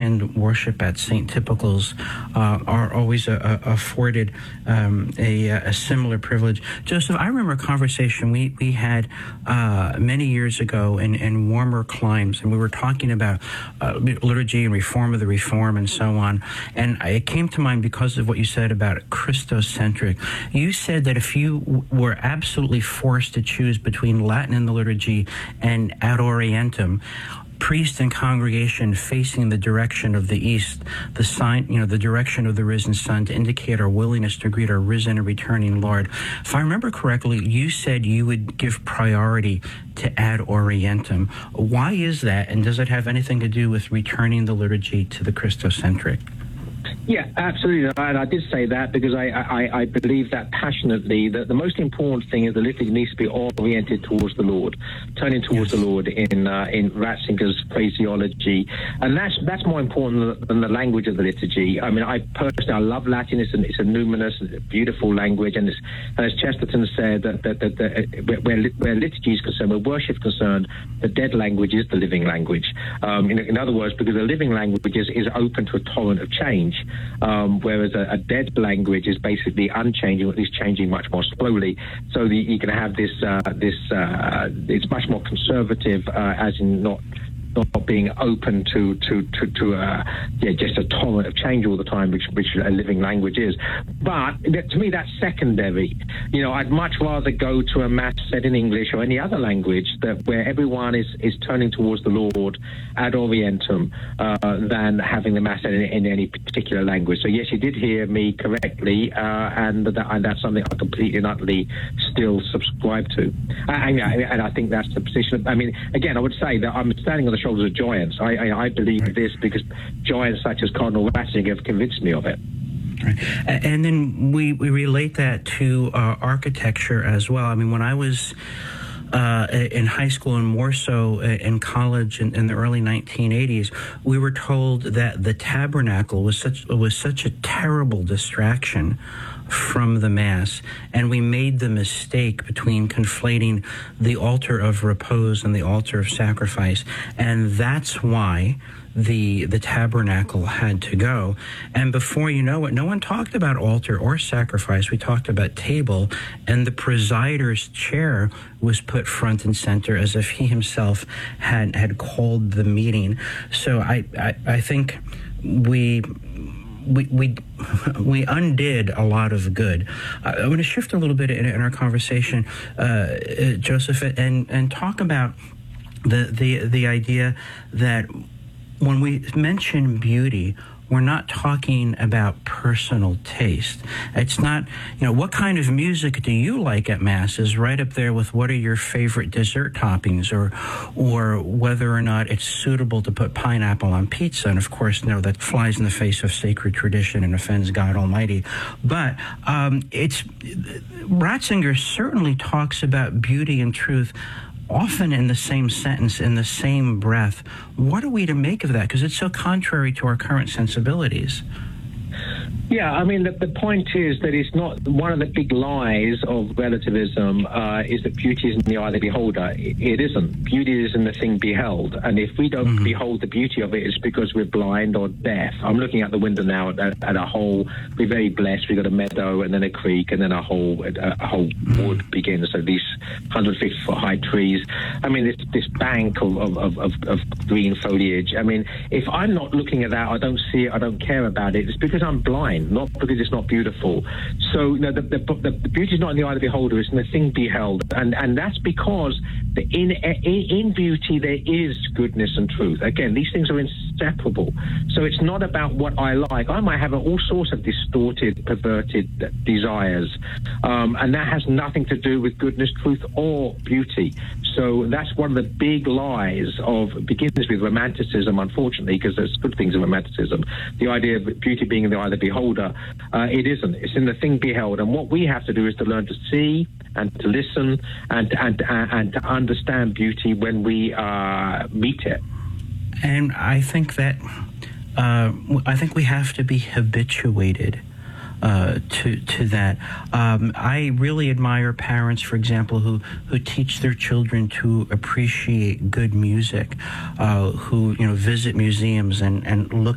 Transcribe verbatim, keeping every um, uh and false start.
attend worship at Saint Typical's uh, are always uh, afforded um, a, a similar privilege. Joseph, I remember a conversation we, we had uh, many years ago in, in warmer climes, and we were talking about uh, liturgy and reform of the reform and so on. And it came to mind because of what you said about Christocentric. You said that if you w- were absolutely forced to choose between Latin in the liturgy and Ad Orientem, priest and congregation facing the direction of the east, the sign, you know, the direction of the risen sun to indicate our willingness to greet our risen and returning Lord. If I remember correctly, you said you would give priority to Ad Orientem. Why is that, and does it have anything to do with returning the liturgy to the Christocentric? Yeah, absolutely. And I did say that because I, I, I believe that passionately, that the most important thing is the liturgy needs to be oriented towards the Lord, turning towards yes. the Lord in uh, in Ratzinger's phraseology. And that's that's more important than the language of the liturgy. I mean, I personally, I love Latin. It's a, it's a numinous, beautiful language. And, it's, and as Chesterton said, that, that, that, that where, where liturgy is concerned, where worship is concerned, the dead language is the living language. Um, in, in other words, because the living language is, is open to a torrent of change. Um, whereas a, a dead language is basically unchanging, or at least changing much more slowly. So the, you can have this, uh, this uh, it's much more conservative, uh, as in not not being open to to to, to uh, yeah, just a torrent of change all the time, which which a living language is. But to me, that's secondary. You know, I'd much rather go to a mass said in English or any other language that where everyone is, is turning towards the Lord ad orientem uh, than having the mass said in, in any particular language. So yes, you did hear me correctly, uh, and, that, and that's something I completely and utterly still subscribe to. And, and I think that's the position. I mean, again, I would say that I'm standing on the shoulders of giants. I, I, I believe right. this because giants such as Cardinal Ratzinger have convinced me of it. Right. And then we, we relate that to uh, architecture as well. I mean, when I was uh, in high school and more so in college in, in the early nineteen eighties, we were told that the tabernacle was such was such a terrible distraction from the Mass, and we made the mistake between conflating the altar of repose and the altar of sacrifice, and that's why the the tabernacle had to go. And before you know it, no one talked about altar or sacrifice. We talked about table, and the presider's chair was put front and center as if he himself had had called the meeting. So I I, I think we We, we we undid a lot of good. Uh, I'm going to shift a little bit in, in our conversation, uh, Joseph, and and talk about the the the idea that when we mention beauty, we're not talking about personal taste. It's not, you know, what kind of music do you like at Mass is right up there with what are your favorite dessert toppings, or or whether or not it's suitable to put pineapple on pizza. And of course, no, that flies in the face of sacred tradition and offends God Almighty. But um, it's Ratzinger certainly talks about beauty and truth often in the same sentence, in the same breath. What are we to make of that? Because it's so contrary to our current sensibilities. Yeah, I mean, the, the point is that it's not one of the big lies of relativism uh, is that beauty is in the eye of the beholder. It, it isn't. Beauty is in the thing beheld. And if we don't mm-hmm. behold the beauty of it, it's because we're blind or deaf. I'm looking out the window now at, at a whole. We're very blessed. We've got a meadow and then a creek and then a whole a, a whole wood begins. So these one hundred fifty foot high trees. I mean, this this bank of, of, of, of, of green foliage. I mean, if I'm not looking at that, I don't see it, I don't care about it, it's because I'm blind, not because it's not beautiful. So, you know, the, the, the, the beauty is not in the eye of the beholder, it's in the thing beheld. And and that's because the, in, in in beauty there is goodness and truth. Again, these things are inseparable. So it's not about what I like. I might have all sorts of distorted, perverted desires. Um, and that has nothing to do with goodness, truth, or beauty. So that's one of the big lies of, begins with romanticism, unfortunately, because there's good things in romanticism. The idea of beauty being in the eye of the beholder, uh, it isn't. It's in the thing beheld. And what we have to do is to learn to see and to listen and and and to understand beauty when we uh, meet it. And I think that uh, I think we have to be habituated Uh, to to that. Um, I really admire parents, for example, who, who teach their children to appreciate good music, uh, who you know visit museums and, and look